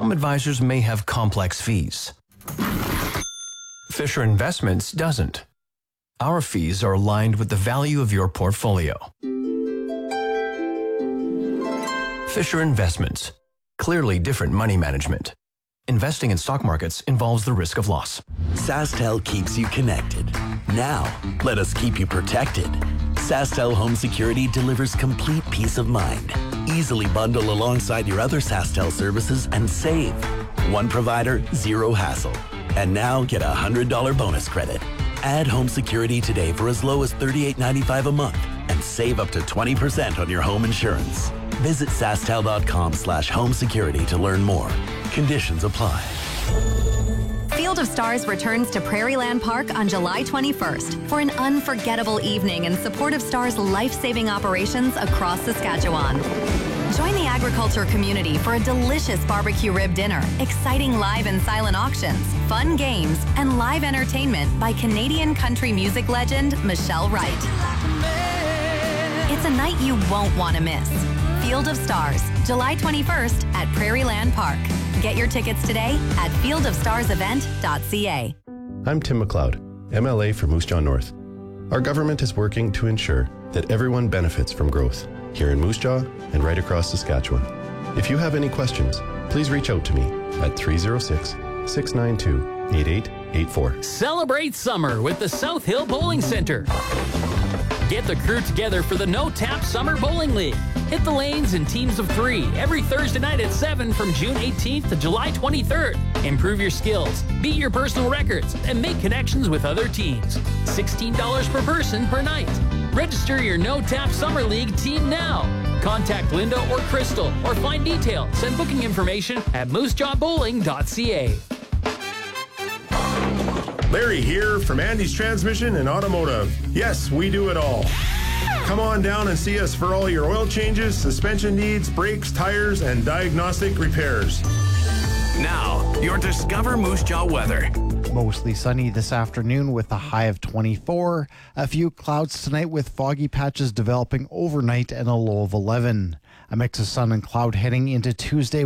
some advisors may have complex fees. Fisher Investments doesn't. Our fees are aligned with the value of your portfolio. Fisher Investments. Clearly different money management. Investing in stock markets involves the risk of loss. SaskTel keeps you connected. Now, let us keep you protected. SaskTel Home Security delivers complete peace of mind. Easily bundle alongside your other SaskTel services and save. One provider, zero hassle. And now get a $100 bonus credit. Add home security today for as low as $38.95 a month and save up to 20% on your home insurance. Visit SaskTel.com/home security to learn more. Conditions apply. Field of Stars returns to Prairieland Park on July 21st for an unforgettable evening in support of Stars' life-saving operations across Saskatchewan. Join the agriculture community for a delicious barbecue rib dinner, exciting live and silent auctions, fun games, and live entertainment by Canadian country music legend Michelle Wright. It's a night you won't want to miss. Field of Stars, July 21st at Prairieland Park. Get your tickets today at fieldofstarsevent.ca. I'm Tim McLeod, MLA for Moose Jaw North. Our government is working to ensure that everyone benefits from growth here in Moose Jaw and right across Saskatchewan. If you have any questions, please reach out to me at 306-692-8884. Celebrate summer with the South Hill Bowling Center. Get the crew together for the No Tap Summer Bowling League. Hit the lanes in teams of 3 every Thursday night at 7 from June 18th to July 23rd. Improve your skills, beat your personal records, and make connections with other teams. $16 per person per night. Register your No Tap Summer League team now. Contact Linda or Crystal or find details and booking information at moosejawbowling.ca. Larry here from Andy's Transmission and Automotive. Yes, we do it all. Come on down and see us for all your oil changes, suspension needs, brakes, tires, and diagnostic repairs. Now, your Discover Moose Jaw weather. Mostly sunny this afternoon with a high of 24. A few clouds tonight with foggy patches developing overnight and a low of 11. A mix of sun and cloud heading into Tuesday.